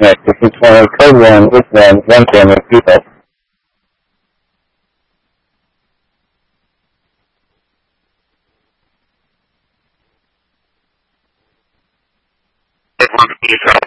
Yes, this is one code one with one camera people. You